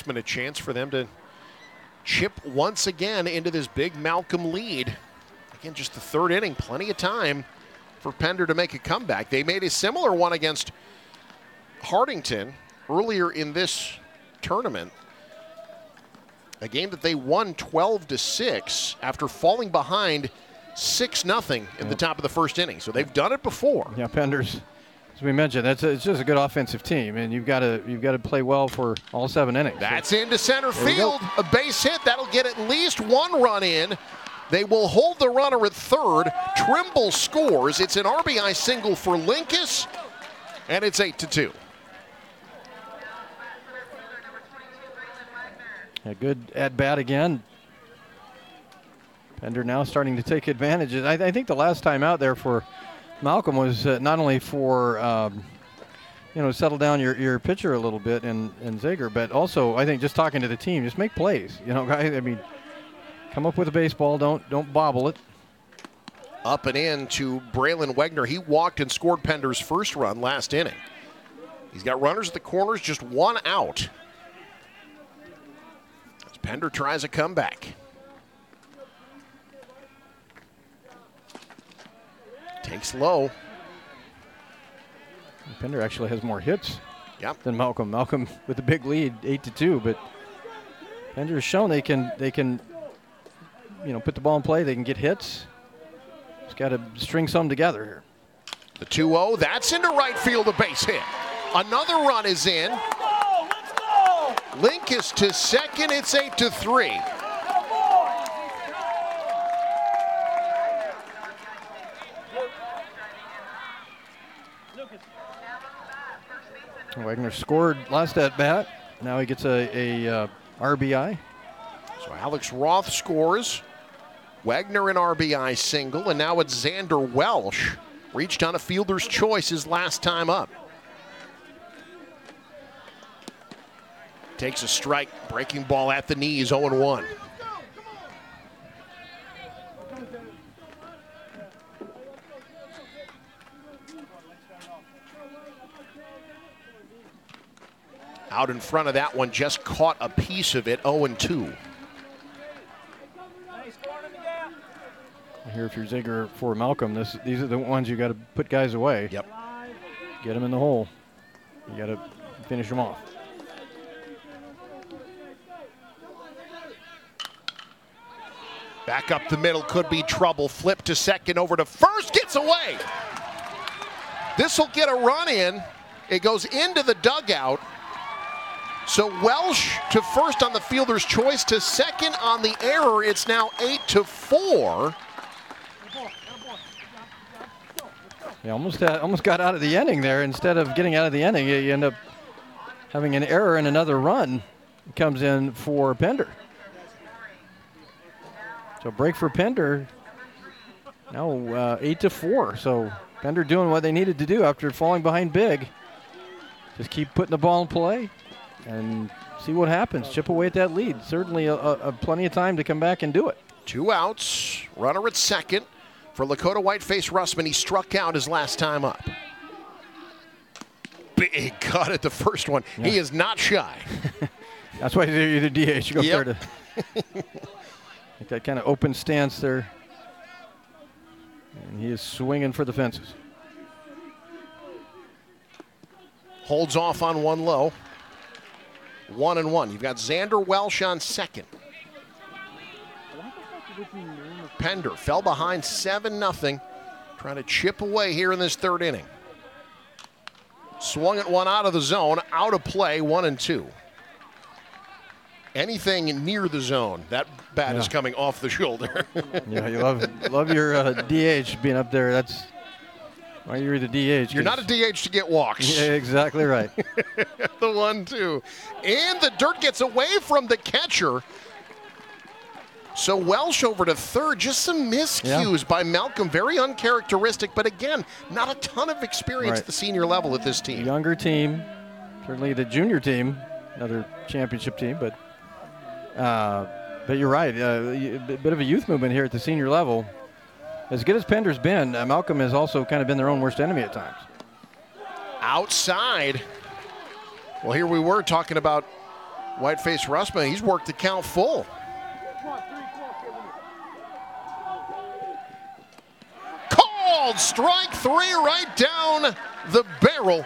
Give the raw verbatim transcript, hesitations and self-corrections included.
Russman a chance for them to chip once again into this big Malcolm lead. Again, just the third inning, plenty of time for Pender to make a comeback. They made a similar one against Hardington earlier in this tournament. A game that they won twelve to six after falling behind six nothing in yep. the top of the first inning. So they've done it before. Yeah, Pender's, as we mentioned, it's, a, it's just a good offensive team, and you've got to you've got to play well for all seven innings. That's so, into center field, a base hit. That'll get at least one run in. They will hold the runner at third. Trimble scores. It's an R B I single for Lincas, and it's eight to two. A good at bat again. Pender now starting to take advantage. I, I think the last time out there for Malcolm was uh, not only for um, you know, settle down your, your pitcher a little bit and and Zager, but also I think just talking to the team, just make plays. You know, guys. I mean, come up with a baseball. Don't don't bobble it. Up and in to Braylon Wegner. He walked and scored Pender's first run last inning. He's got runners at the corners, just one out. As Pender tries a comeback. Takes low. Pender actually has more hits yep. than Malcolm. Malcolm with a big lead, eight to two, but Pender has shown they can they can you know put the ball in play. They can get hits. Just got to string some together here. The two oh, that's into right field, a base hit. Another run is in. Let's go, let's go. Lincas to second. It's eight to three. Wagner scored last at bat. Now he gets a, a uh, R B I. So Alex Roth scores. Wagner an R B I single, and now it's Xander Welsh. Reached on a fielder's choice his last time up. Takes a strike, breaking ball at the knees, oh and one. Out in front of that one, just caught a piece of it, oh and two. Here, if you're Zager for Malcolm, this these are the ones you got to put guys away. Yep. Get them in the hole. You got to finish them off. Back up the middle, could be trouble. Flip to second, over to first, gets away. This will get a run in. It goes into the dugout. So Welsh to first on the fielder's choice, to second on the error. It's now eight to four. Yeah, almost uh, almost got out of the inning there. Instead of getting out of the inning, you end up having an error and another run comes in for Pender. So break for Pender. Now uh, eight to four. So Pender doing what they needed to do after falling behind big. Just keep putting the ball in play and see what happens. Chip away at that lead. Certainly a, a, a plenty of time to come back and do it. Two outs. Runner at second. For Lakota Whiteface Russman, he struck out his last time up. Big cut at the first one. Yeah. He is not shy. That's why you're the D H. You go yep. there to like that kind of open stance there. And he is swinging for the fences. Holds off on one low. One and one. You've got Xander Welsh on second. Pender fell behind seven nothing, trying to chip away here in this third inning. Swung at one out of the zone, out of play, one and two. Anything near the zone, that bat yeah. is coming off the shoulder. Yeah, you love love your uh, D H being up there. That's why you're the D H. You're not a D H to get walks. Yeah, exactly right. The one, two. And the dirt gets away from the catcher. So Welsh over to third, just some miscues yeah. by Malcolm, very uncharacteristic, but again, not a ton of experience right. at the senior level at this team. Younger team, certainly the junior team, another championship team, but uh, but you're right, uh, a bit of a youth movement here at the senior level. As good as Pender's been, uh, Malcolm has also kind of been their own worst enemy at times. Outside, well, here we were talking about Whiteface Rusma, he's worked the count full. Called strike three right down the barrel.